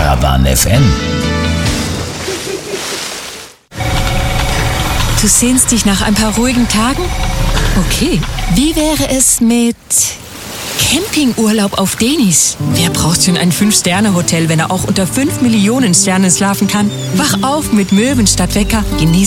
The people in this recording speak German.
Caravan FM. Du sehnst dich nach ein paar ruhigen Tagen? Okay, wie wäre es mit Campingurlaub auf Denis? Wer braucht schon ein 5-Sterne-Hotel, wenn er auch unter 5 Millionen Sternen schlafen kann? Wach auf mit Möwen statt Wecker, genieß